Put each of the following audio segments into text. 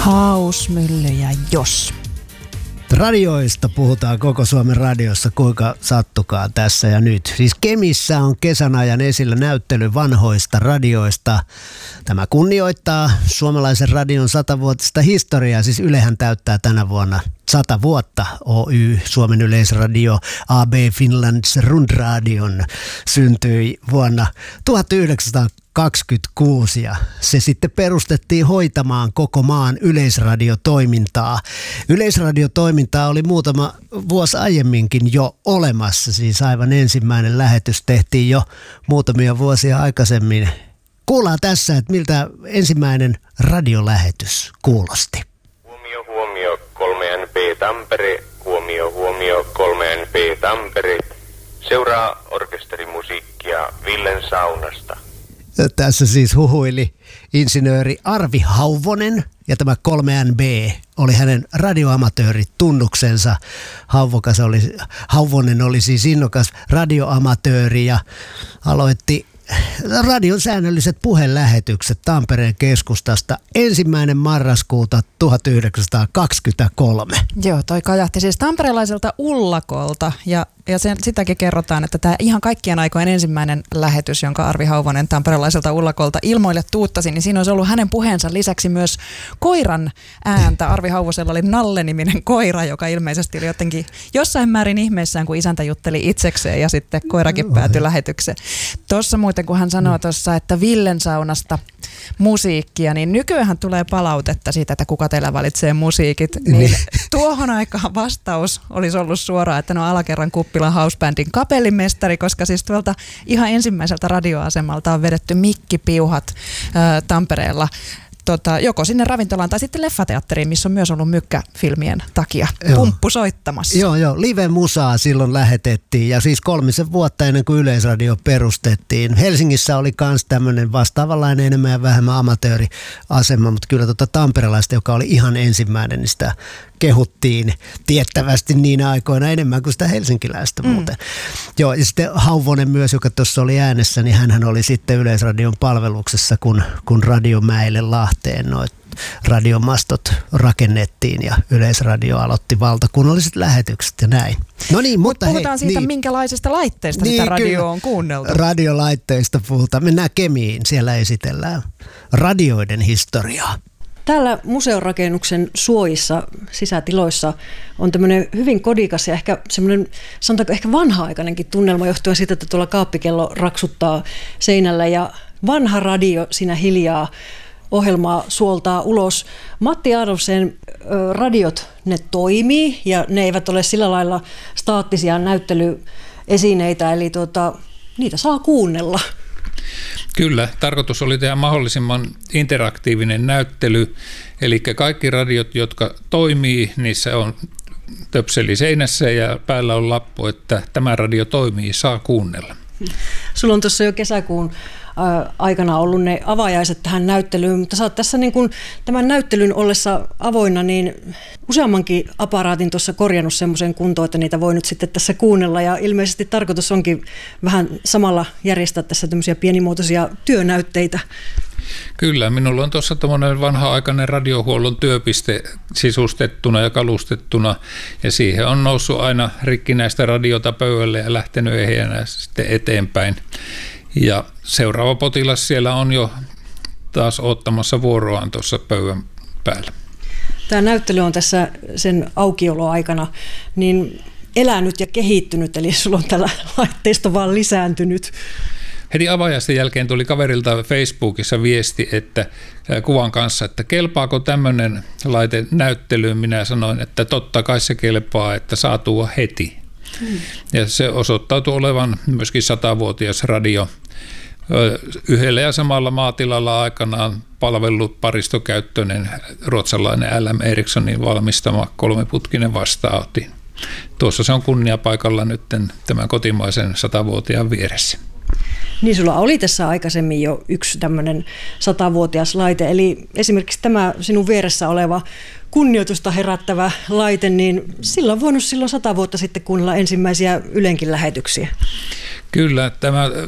Hausmylly ja Jos. Radioista puhutaan koko Suomen radiossa, kuinka sattukaan tässä ja nyt. Siis Kemissä on kesän ajan esillä näyttely vanhoista radioista. Tämä kunnioittaa suomalaisen radion 100-vuotista historiaa. Siis Ylehän täyttää tänä vuonna 100 vuotta. Oy, Suomen Yleisradio, AB Finlands Rundradion syntyi vuonna 1926 ja se sitten perustettiin hoitamaan koko maan yleisradiotoimintaa. Yleisradiotoimintaa oli muutama vuosi aiemminkin jo olemassa, siis aivan ensimmäinen lähetys tehtiin jo muutamia vuosia aikaisemmin. Kuullaan tässä, että miltä ensimmäinen radiolähetys kuulosti. Huomio 3NP Tampere, huomio 3NP Tampere. Seuraa orkesterimusiikkia Villen saunasta. Tässä siis huhuili insinööri Arvi Hauvonen ja tämä 3NB oli hänen radioamatööritunnuksensa. Hauvonen oli siis innokas radioamatööri ja aloitti radion säännölliset puhelähetykset Tampereen keskustasta 1. marraskuuta 1923. Joo, toi kajahti siis tamperelaiselta Ullakolta ja sitäkin kerrotaan, että tämä ihan kaikkien aikojen ensimmäinen lähetys, jonka Arvi Hauvonen tamperelaiselta Ullakolta ilmoille tuuttasi, niin siinä olisi ollut hänen puheensa lisäksi myös koiran ääntä. Arvi Hauvosella oli Nalle-niminen koira, joka ilmeisesti oli jotenkin jossain määrin ihmeissään, kun isäntä jutteli itsekseen ja sitten koirakin päätyi lähetykseen. Tuossa muuten, kun hän sanoo tuossa, että Villen saunasta musiikkia, niin nykyään tulee palautetta siitä, että kuka teillä valitsee musiikit. Niin tuohon aikaan vastaus olisi ollut suoraan, että no alakerran Kuppilan housebandin kapellimestari, koska siis tuolta ihan ensimmäiseltä radioasemalta on vedetty mikkipiuhat Tampereella. Joko sinne ravintolaan tai sitten leffateatteriin, missä on myös ollut mykkäfilmien takia pumppu soittamassa. Joo, live-musaa silloin lähetettiin ja siis 3 vuotta ennen kuin Yleisradio perustettiin. Helsingissä oli myös tämmöinen vastaavanlainen enemmän ja vähemmän amatööriasema, mutta kyllä tamperelaista, joka oli ihan ensimmäinen, niin sitä kehuttiin tiettävästi niin aikoina enemmän kuin sitä helsinkiläistä muuten. Joo, ja sitten Hauvonen myös, joka tuossa oli äänessä, niin hänhän oli sitten Yleisradion palveluksessa, kun Radiomäelle Lahteen noit radiomastot rakennettiin ja Yleisradio aloitti valtakunnalliset lähetykset ja näin. No niin, mutta puhutaan siitä, minkälaisista laitteista sitä radioa on kuunneltu. Radiolaitteista puhutaan. Mennään Kemiin, siellä esitellään radioiden historiaa. Täällä museorakennuksen suojissa, sisätiloissa on tämmöinen hyvin kodikas ja ehkä semmoinen, sanotaanko ehkä vanha-aikainenkin tunnelma johtuen siitä, että tuolla kaappikello raksuttaa seinällä ja vanha radio siinä hiljaa ohjelmaa suoltaa ulos. Matti Adolfsen radiot, ne toimii ja ne eivät ole sillä lailla staattisia näyttelyesineitä, eli niitä saa kuunnella. Kyllä, tarkoitus oli tehdä mahdollisimman interaktiivinen näyttely, eli kaikki radiot, jotka toimii, niissä on töpseli seinässä ja päällä on lappu, että tämä radio toimii, saa kuunnella. Sulla on tuossa jo kesäkuun aikana ollut ne avajaiset tähän näyttelyyn, mutta sä oot tässä niin kuin tämän näyttelyn ollessa avoinna, niin useammankin aparaatin tuossa korjannut semmoisen kuntoon, että niitä voi nyt sitten tässä kuunnella ja ilmeisesti tarkoitus onkin vähän samalla järjestää tässä tämmöisiä pienimuotoisia työnäytteitä. Kyllä, minulla on tuossa tämmöinen vanha-aikainen radiohuollon työpiste sisustettuna ja kalustettuna ja siihen on noussut aina rikkinäistä radiota pöydälle ja lähtenyt ehjänä sitten eteenpäin. Ja seuraava potilas siellä on jo taas ottamassa vuoroaan tuossa pöydän päällä. Tämä näyttely on tässä sen aukioloaikana niin elänyt ja kehittynyt, eli sulla on tällä laitteisto vaan lisääntynyt. Heti avajaisten jälkeen tuli kaverilta Facebookissa viesti, että kuvan kanssa, että kelpaako tämmöinen laite näyttelyyn. Minä sanoin, että totta kai se kelpaa, että saa tuoda heti. Ja se osoittautui olevan myöskin 100-vuotias radio. Yhdellä ja samalla maatilalla aikanaan palvellut paristokäyttöinen ruotsalainen LM Ericssonin valmistama 3-putkinen vastaanotin. Tuossa se on kunniapaikalla nyt tämän kotimaisen 100-vuotiaan vieressä. Niin sulla oli tässä aikaisemmin jo yksi tämmöinen 100-vuotias laite, eli esimerkiksi tämä sinun vieressä oleva kunnioitusta herättävä laite, niin sillä on voinut silloin 100 vuotta sitten kuunnella ensimmäisiä Ylenkin lähetyksiä. Kyllä, tämä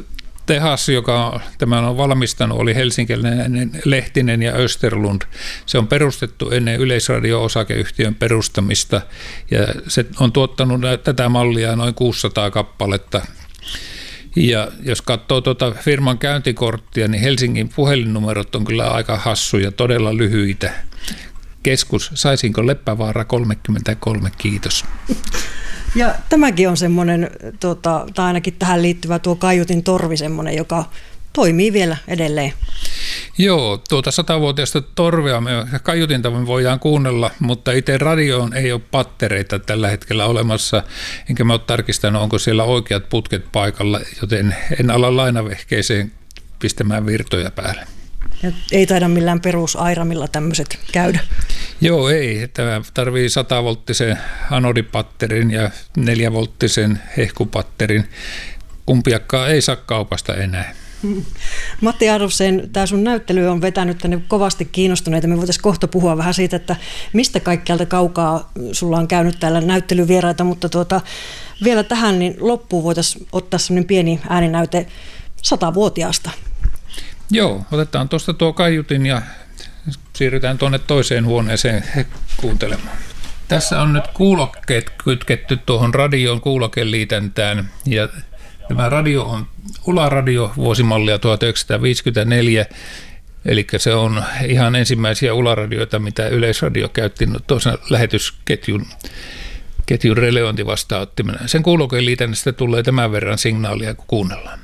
tehas, joka tämän on valmistanut, oli helsinkiläinen Lehtinen ja Österlund. Se on perustettu ennen Yleisradio-osakeyhtiön perustamista ja se on tuottanut tätä mallia noin 600 kappaletta. Ja jos katsoo tuota firman käyntikorttia, niin Helsingin puhelinnumerot on kyllä aika hassuja, todella lyhyitä. Keskus, saisinko Leppävaara 33, kiitos. Ja tämäkin on semmoinen, tai ainakin tähän liittyvä tuo Kaiutin torvi semmoinen, joka toimii vielä edelleen. Joo, 100-vuotiaista torvea kaiutinta me voidaan kuunnella, mutta itse radioon ei ole pattereita tällä hetkellä olemassa, enkä mä ole tarkistanut, onko siellä oikeat putket paikalla, joten en ala lainavehkeeseen pistämään virtoja päälle. Ja ei taida millään perusairamilla tämmöiset käydä. Joo, ei. Tämä tarvii 100-volttisen anodipatterin ja 4-volttisen hehkupatterin. Kumpiakaan ei saa kaupasta enää. Matti Adolfsen, tämä sun näyttely on vetänyt tänne kovasti kiinnostuneita. Me voitaisiin kohta puhua vähän siitä, että mistä kaikkialta kaukaa sulla on käynyt täällä näyttelyvieraita, mutta vielä tähän niin loppuun voitaisiin ottaa sellainen pieni ääninäyte 100-vuotiaasta. Joo, otetaan tuosta tuo kaiutin ja siirrytään tuonne toiseen huoneeseen kuuntelemaan. Tässä on nyt kuulokkeet kytketty tuohon radioon kuulokeliitäntään ja tämä radio on Ula-radio vuosimallia 1954, eli se on ihan ensimmäisiä Ula-radioita, mitä Yleisradio käytti tuossa lähetysketjun relevantivastaanottimena. Sen kuulokeliitännästä tulee tämän verran signaalia, kun kuunnellaan.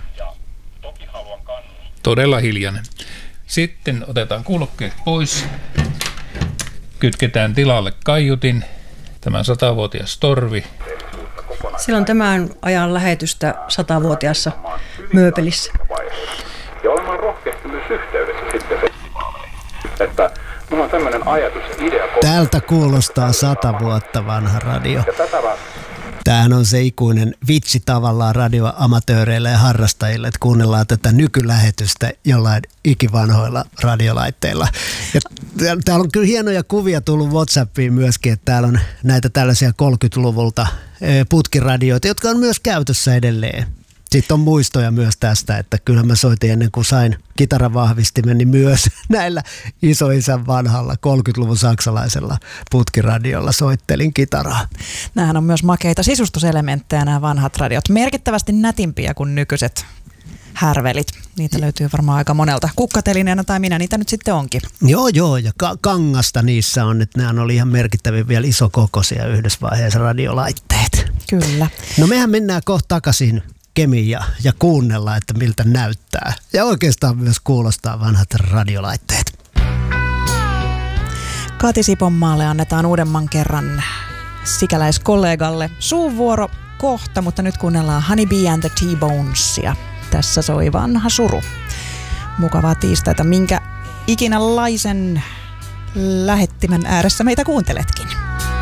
Todella hiljainen. Sitten otetaan kuulokkeet pois, kytketään tilalle kaiutin, tämän 100-vuotias torvi. Silloin tämän ajan lähetystä 100-vuotiaassa mööpelissä. Ja olemaan rohkeasti myös yhteydessä sitten että minulla on tämmöinen ajatus ja idea. Tältä kuulostaa 100 vuotta vanha radio. Tämähän on se ikuinen vitsi tavallaan radioamatööreille ja harrastajille, että kuunnellaan tätä nykylähetystä jollain ikivanhoilla radiolaitteilla. Ja täällä on kyllä hienoja kuvia tullut WhatsAppiin myöskin, että täällä on näitä tällaisia 30-luvulta putkiradioita, jotka on myös käytössä edelleen. Sitten on muistoja myös tästä, että kyllä mä soitin ennen kuin sain kitaravahvistimen, niin myös näillä isoisän vanhalla 30-luvun saksalaisella putkiradiolla soittelin kitaraa. Nämähän on myös makeita sisustuselementtejä nämä vanhat radiot. Merkittävästi nätimpiä kuin nykyiset härvelit. Niitä löytyy varmaan aika monelta. Kukkatelineena tai minä niitä nyt sitten onkin. Joo, ja kangasta niissä on, että nämä oli ihan merkittäviä vielä isokokoisia yhdessä vaiheessa radiolaitteet. Kyllä. No mehän mennään kohta takaisin Kemiin ja kuunnella, että miltä näyttää. Ja oikeastaan myös kuulostaa vanhat radiolaitteet. Kati Siponmaalle annetaan uudemman kerran sikäläiskollegalle suuvuoro kohta, mutta nyt kuunnellaan Honey Bee and the T-Bonesia. Tässä soi vanha suru. Mukavaa tiistaita, minkä ikinä laisen lähettimen ääressä meitä kuunteletkin.